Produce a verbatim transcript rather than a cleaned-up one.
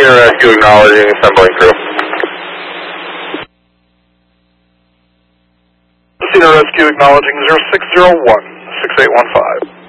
Cedar Rescue acknowledging assembling crew. Cedar Rescue acknowledging zero six zero one, six eight one five.